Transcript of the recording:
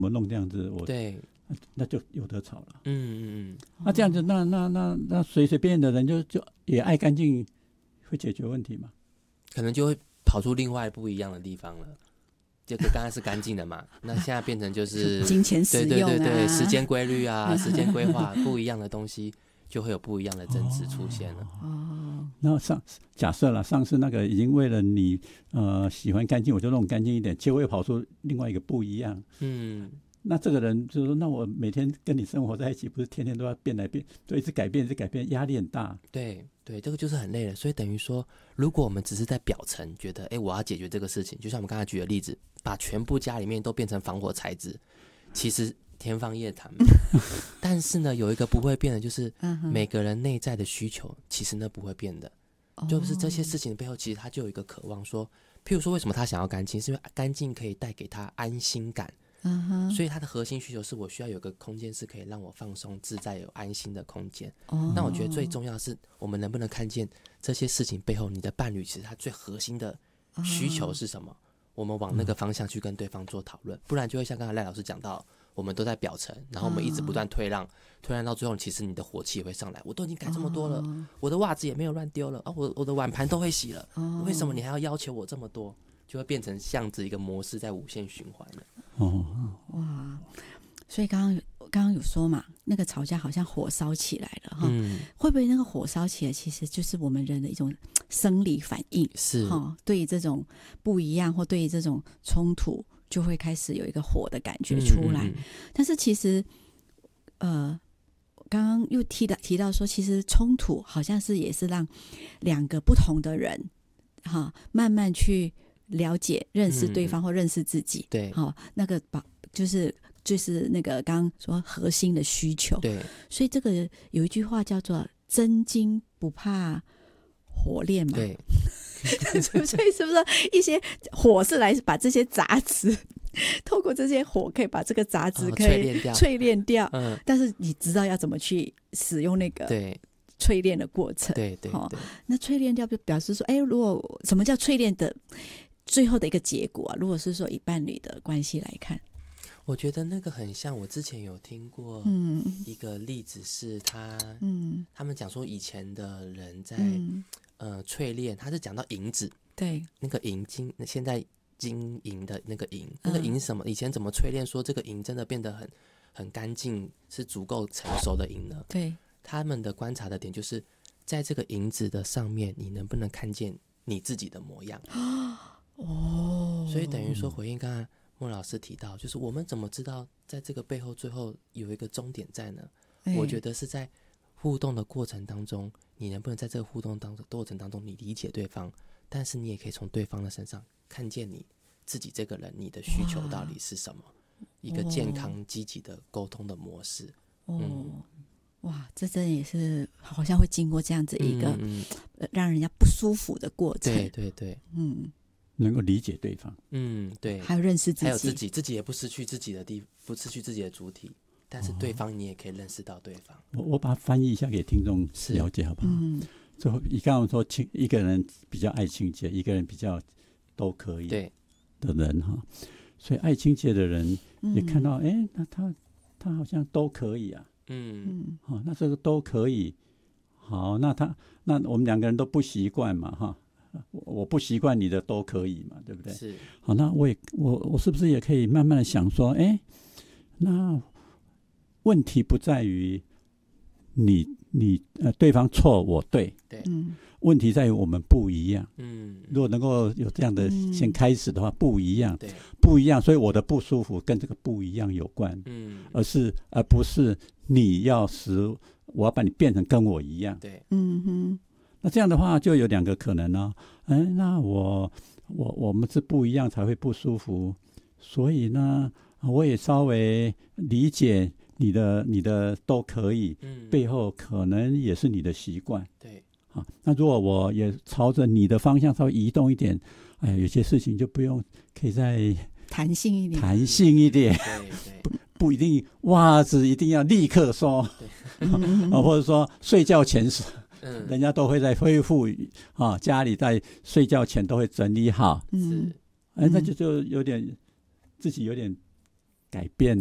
我弄这样子， 对， 那就有得吵了。 那这样子，那随随便的人就也爱干净，会解决问题吗？ 可能就会跑出另外不一样的地方了。这个刚刚是干净的嘛，那现在变成就是金钱使用啊， 对，时间规律啊，时间规划不一样的东西，就会有不一样的争执出现了。 然后假设了上次那个已经为了你喜欢干净，我就弄干净一点，结果又跑出另外一个不一样。那这个人就说，那我每天跟你生活在一起，不是天天都要变来变，就一直改变，压力很大。 对，这个就是很累了。所以等于说，如果我们只是在表层觉得，我要解决这个事情，就像我们刚才举的例子，把全部家里面都变成防火材质，其实天方夜谭。但是呢，有一个不会变的，就是每个人内在的需求，其实那不会变的。就是这些事情的背后，其实他就有一个渴望说，譬如说为什么他想要干净，是因为干净可以带给他安心感。所以他的核心需求是我需要有个空间是可以让我放松自在有安心的空间。那我觉得最重要的是我们能不能看见这些事情背后你的伴侣其实他最核心的需求是什么，我们往那个方向去跟对方做讨论，不然就会像刚才赖老师讲到，我们都在表层，然后我们一直不断退让到最后，其实你的火气也会上来，我都已经改这么多了，我的袜子也没有乱丢了我的碗盘都会洗了，为什么你还要求我这么多，就会变成像子一个模式在无限循环了。 哇，所以刚刚有说嘛，那个吵架好像火烧起来了哈，会不会那个火烧起来其实就是我们人的一种生理反应， 是对于这种不一样或对于这种冲突就会开始有一个火的感觉出来。但是其实刚刚又提到说，其实冲突好像是也是让两个不同的人慢慢去了解认识对方或认识自己。 对， 那个就是那个刚刚说核心的需求。 对， 所以这个有一句话叫做真金不怕火炼嘛。 对， 所以是不是一些火是来把这些杂质透过这些火可以把这个杂质可以淬炼掉，但是你知道要怎么去使用那个淬炼的过程。 对， 那淬炼掉就表示说，如果什么叫淬炼的最后的一个结果啊？如果是说以伴侣的关系来看， 我觉得那个很像我之前有听过一个例子，是他们讲说以前的人在淬炼，他是讲到银子， 对， 那个银金，现在金银的那个银，那个银是什么？以前怎么淬炼说这个银真的变得很干净，是足够成熟的银呢？ 对， 他们的观察的点就是在这个银子的上面，你能不能看见你自己的模样？所以等于说回应刚才莫老师提到，就是我们怎么知道在这个背后最后有一个终点在呢？我觉得是在互动的过程当中，你能不能在这个互动过程当中，你理解对方，但是你也可以从对方的身上看见你自己这个人，你的需求到底是什么？一个健康积极的沟通的模式。 哇，这真的也是好像会经过这样子一个让人家不舒服的过程。 对， 能够理解对方， 对， 还有认识自己， 还有自己也不失去自己的不失去自己的主体，但是对方你也可以认识到对方。 我把它翻译一下给听众了解好不好？最后你刚刚说一个人比较爱清洁，一个人比较都可以的人哈，所以爱清洁的人也看到，那他好像都可以啊，那这个都可以，好，那我们两个人都不习惯嘛哈。我不习惯你的都可以嘛，对不对？ 是。 好，那我是不是也可以慢慢的想说，那问题不在于你对方错我对，问题在于我们不一样。如果能够有这样的先开始的话，不一样，不一样，所以我的不舒服跟这个不一样有关，而不是你要使我要把你变成跟我一样。 对， 那这样的话就有两个可能呢，那我们是不一样才会不舒服，所以呢，我也稍微理解你的都可以，背后可能也是你的习惯。 对， 好，那如果我也朝着你的方向稍微移动一点，有些事情就不用，可以再弹性一点，不一定袜子一定要立刻收，或者说睡觉前人家都会在恢复家里在睡觉前都会整理好，那就有点自己有点改变